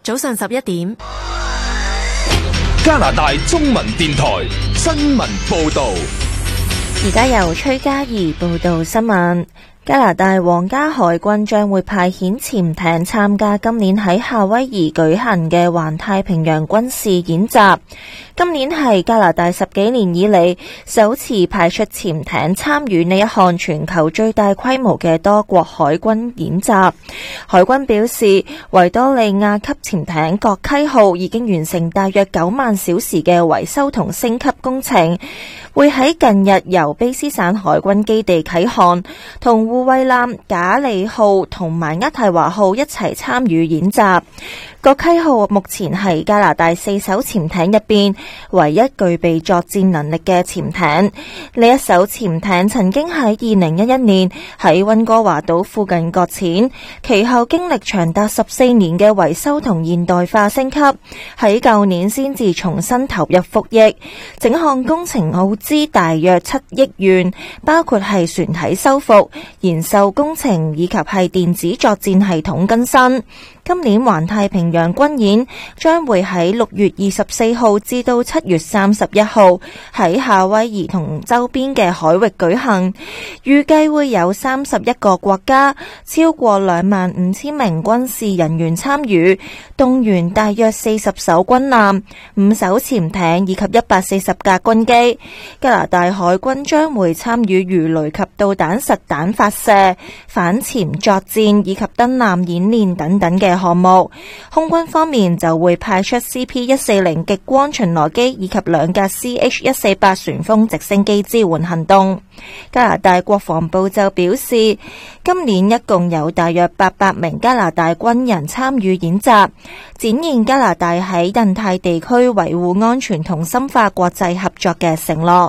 早上11點， 加拿大中文電台新聞報道。 而家由崔嘉怡報道新聞。加拿大皇家海軍將會派遣潛艇參加今年喺夏威夷舉行嘅環太平洋軍事演習。今年係加拿大10幾年以嚟首次派出潛艇參與呢一項全球最大規模嘅多國海軍演習。海軍表示，維多利亞級潛艇國溪號已經完成大約9萬小時嘅維修同升級工程，會喺近日由卑斯省海軍基地啟航，同護衛艦賈利號同埋渥太華號一齊參與演習。國溪號目前係加拿大4艘潛艇入邊唯一具備作戰能力嘅潛艇。呢一艘潛艇曾經喺2011年喺溫哥華島附近擱淺，其後經歷長達14年嘅維修同現代化升級，喺舊年先至重新投入服役。整項工程耗資大約7億元，包括係船體修復、燃鏽工程以及係電子作戰系統更新。今年環太平洋軍演將會喺6月24號至到7月31號喺夏威夷同周邊嘅海域舉行，預計會有31個國家、超過25,000名軍事人員參與，動員大約40艘軍艦、5艘潛艇以及140架軍機。加拿大海軍將會參與魚雷及導彈實彈發射、反潛作戰以及登艦演練等等嘅項目。空軍方面就會派出 CP-140 極光巡邏機以及2架 CH-148 旋風直升機支援行動。加拿大國防部就表示，今年一共有大約800名加拿大軍人參與演習，展現加拿大喺印太地區維護安全同深化國際合作嘅承諾。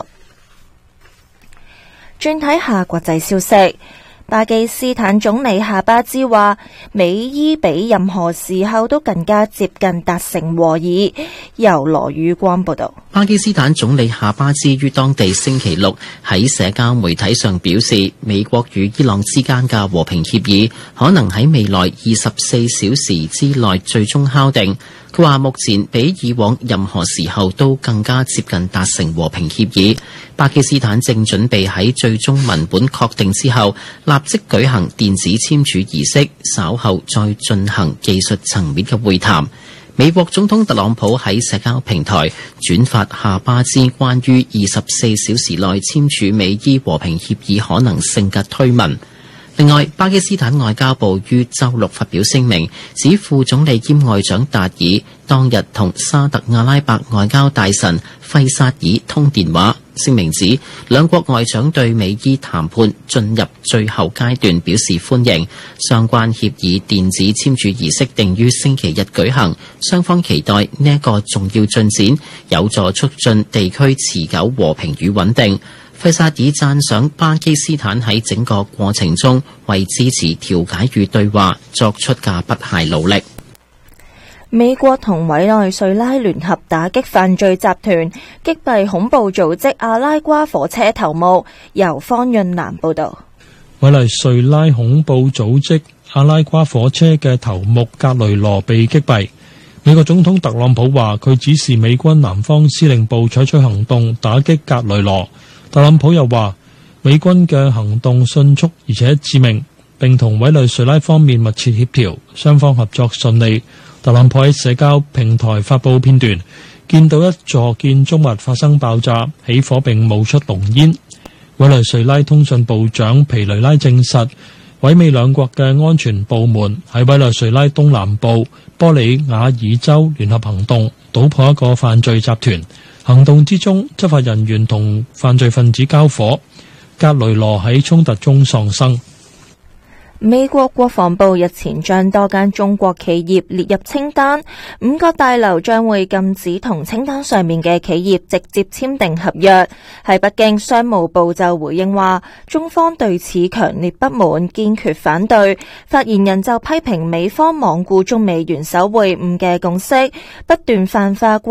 轉睇下國際消息。巴基斯坦總理夏巴茲話，美伊比任何時候都更加接近達成和議。由羅宇光報道。 巴基斯坦總理夏巴茲於當地星期六喺社交媒體上表示，美國與伊朗之間嘅和平協議可能喺未來24小時之內最終敲定。佢話目前比以往任何時候都更加接近達成和平協議。巴基斯坦正準備喺最終文本確定之後立即舉行電子簽署儀式，稍後再進行技術層面嘅會談。美國總統特朗普喺社交平台轉發夏巴茲關於24小時內簽署美伊和平協議可能性嘅推文。另外，巴基斯坦外交部於周六發表聲明，指副總理兼外長達爾當日同沙特阿拉伯外交大臣費薩爾通電話。聲明指兩國外長對美伊談判進入最後階段表示歡迎，相關協議電子簽署儀式定於星期日舉行，雙方期待呢一個重要進展有助促進地區持久和平與穩定。費薩爾讚賞巴基斯坦喺整個過程中為支持調解與對話作出嘅不懈努力。 美國同委內瑞拉聯合打擊犯罪集團，擊斃恐怖組織阿拉瓜火車頭目。由方潤南報道。 委內瑞拉恐怖組織阿拉瓜火車嘅頭目格雷羅被擊斃。美國總統特朗普話佢指示美軍南方司令部採取行動打擊格雷羅。特朗普又話美軍嘅行動迅速而且致命，並同委內瑞拉方面密切協調，雙方合作順利。特朗普喺社交平台發布片段，見到一座建築物發生爆炸，起火並冒出濃煙。委內瑞拉通訊部長皮雷拉證實，委美兩國嘅安全部門喺委內瑞拉東南部波里瓦爾州聯合行動，搗破一個犯罪集團。行動之中，執法人員同犯罪分子交火，格雷羅喺衝突中喪生。 美國國防部日前將多間中國企業列入清單，5個大樓將會禁止同清單上面嘅企業直接簽訂合約。喺北京，商務部就回應話，中方對此強烈不滿，堅決反對。發言人就批評美方罔顧中美元首會晤嘅共識，不斷泛化